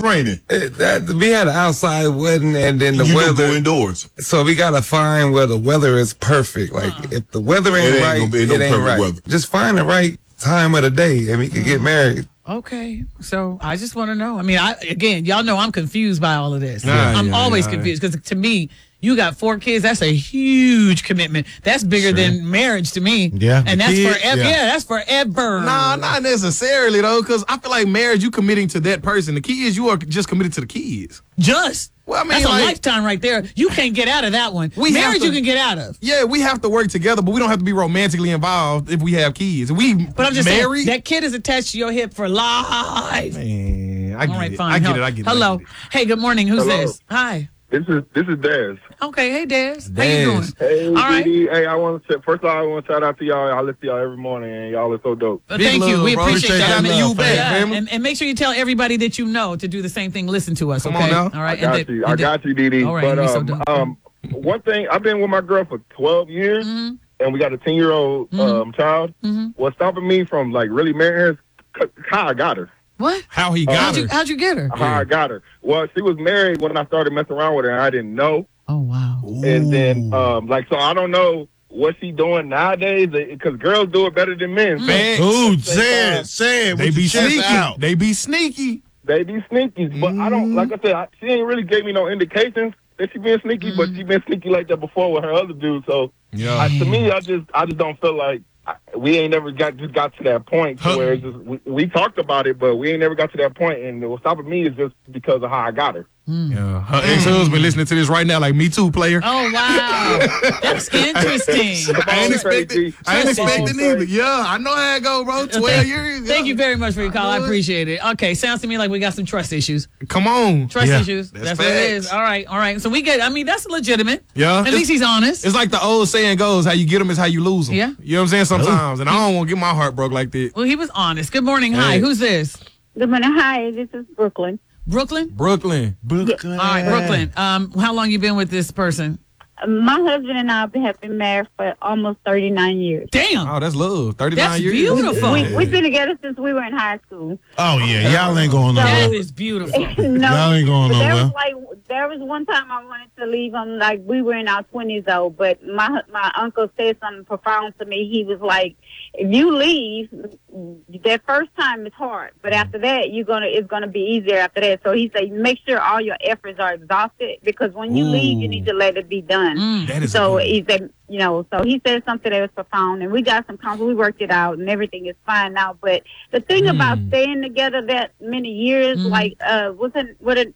raining? We had an outside wedding, and then the weather. Go indoors. So we gotta find where the weather is perfect. Like if the weather ain't right, it ain't right. Weather. Just find the right time of the day, and we can get married. Okay, so I just want to know. I mean, again, y'all know I'm confused by all of this. I'm always confused because to me, you got 4 kids. That's a huge commitment. That's bigger than marriage to me. Yeah, and that's forever. Yeah, that's forever. Nah, not necessarily though, because I feel like marriage, you committing to that person. The kids, you are just committed to the kids. Just. Well, I mean, that's a lifetime right there. You can't get out of that one. Marriage you can get out of. Yeah, we have to work together, but we don't have to be romantically involved if we have kids. But I'm just married. Saying, that kid is attached to your hip for life. Man, I get it. Fine. I get it. Hello. Hey, good morning. Who's this? Hi. This is Dez. Okay, hey Dez. How you doing? Hey, all right. Hey, I want to first of all, I want to shout out to y'all. I listen to y'all every morning, and y'all are so dope. Thank you. We appreciate that. You back, and make sure you tell everybody that you know to do the same thing. Listen to us, okay? Come on now. All right. I got you, Dee Dee. All right. But one thing, I've been with my girl for 12 years, and we got a 10-year-old child. What's stopping me from like really marrying her is how I got her. What? How he got her? How'd you get her? How I got her. Well, she was married when I started messing around with her, and I didn't know. Oh, wow. Ooh. And then, so I don't know what she doing nowadays, because girls do it better than men. Ooh, say it. They be sneaky. Out. They be sneaky. They be sneaky. But I don't, like I said, she ain't really gave me no indications that she been sneaky, but she been sneaky like that before with her other dude. So, to me, I just don't feel like we ain't never got to that point to where it's just, we talked about it, but we ain't never got to that point. And what's stopping me is just because of how I got her. Yeah, her ex-husband listening to this right now, like me too, player. Oh wow, that's interesting. I ain't expecting either. Yeah, I know how it go, bro. 12 years. Thank you very much for your call. I appreciate it. Okay, sounds to me like we got some trust issues. Come on, trust issues. That's what it is. All right. So we get. I mean, that's legitimate. Yeah, at least he's honest. It's like the old saying goes: "How you get them is how you lose them." Yeah, you know what I'm saying. Sometimes, and I don't want to get my heart broke like that. Well, he was honest. Good morning. Hi, who's this? Good morning. Hi, this is Brooklyn. Brooklyn. All right, Brooklyn. How long you been with this person? My husband and I have been married for almost 39 years. Damn. Oh, that's love. 39 years. Beautiful. We've been together since we were in high school. Oh, yeah. Y'all ain't going nowhere. That is beautiful. No, y'all ain't going nowhere. There was one time I wanted to leave him, like we were in our 20s though, but my uncle said something profound to me. He was like, if you leave, that first time is hard, but after that, it's gonna be easier after that. So he said, make sure all your efforts are exhausted, because when you leave, you need to let it be done. That is so he said, so he said something that was profound, and we got some counsel. We worked it out, and everything is fine now. But the thing about staying together that many years, like, the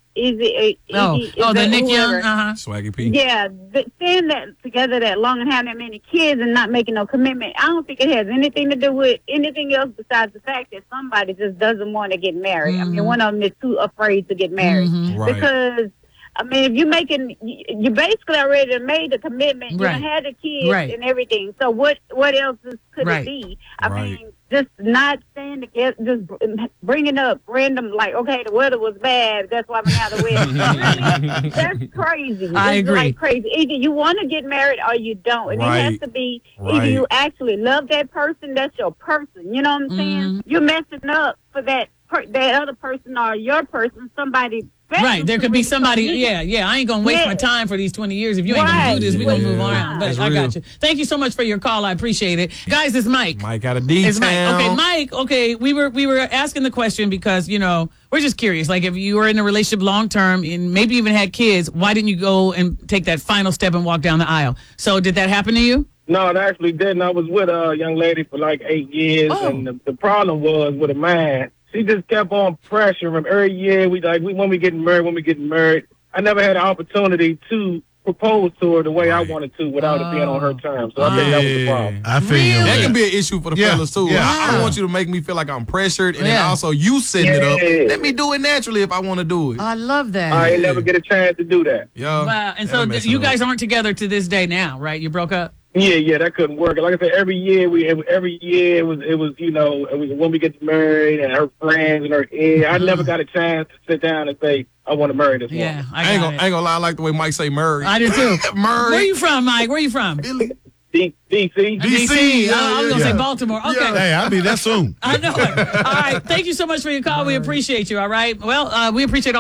Nick Young, Swaggy P. Yeah, staying together that long and having that many kids and not making no commitment, I don't think it has anything to do with anything else besides the fact that somebody just doesn't want to get married. I mean, one of them is too afraid to get married. Right. Because, I mean, if you basically already made the commitment, you had the kids and everything. So what else could it be? I mean, just not staying together, just bringing up random, like, okay, the weather was bad, that's why we have the wedding. That's crazy. I agree. Like crazy. Either you want to get married or you don't. And it has to be, either you actually love that person, that's your person. You know what I'm saying? You're messing up for that other person or your person, somebody. Right, there could be somebody, I ain't going to waste my time for these 20 years. If you ain't going to do this, we're going to move on. But I got you. Thank you so much for your call. I appreciate it. Guys, it's Mike. Mike out of D-Town. It's Mike. Okay, we were asking the question because, we're just curious. Like, if you were in a relationship long term and maybe even had kids, why didn't you go and take that final step and walk down the aisle? So did that happen to you? No, it actually didn't. I was with a young lady for like 8 years, and the problem was with a man. She just kept on pressuring every year. When we getting married. I never had an opportunity to propose to her the way I wanted to without it being on her terms. So I think that was the problem. I feel you. That can be an issue for the fellas too. Yeah. I don't want you to make me feel like I'm pressured, and then also you setting it up. Let me do it naturally if I want to do it. I love that. I ain't never get a chance to do that. Yeah. Wow. And so you guys aren't together to this day now, right? You broke up? Yeah, that couldn't work. Like I said, every year it was when we get married and her friends and I never got a chance to sit down and say I want to marry this woman. Yeah, I ain't gonna lie. I like the way Mike say Murray. I do too. Murray. Where you from, Mike? Where you from? DC. DC. I was gonna say Baltimore. Okay. Hey, I'll be there soon. I know it. All right. Thank you so much for your call. We appreciate you. All right. Well, we appreciate all